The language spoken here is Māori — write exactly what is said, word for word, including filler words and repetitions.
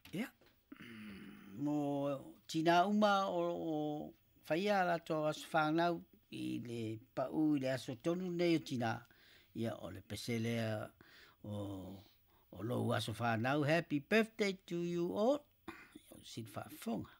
Ia. Mo tina uma o o faia la to as whanau i le pau i le aso tonu nei o tina. Ia o le pesele o o lo aso whanau. Happy birthday to you all. Sin whafonga.